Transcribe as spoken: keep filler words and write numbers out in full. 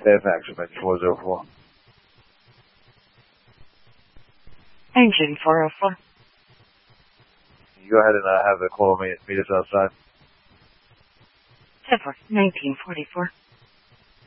Fairfax, Dimension four zero four. Engine four oh four. You go ahead and uh, have the call meet, meet us outside. Edward, nineteen forty-four.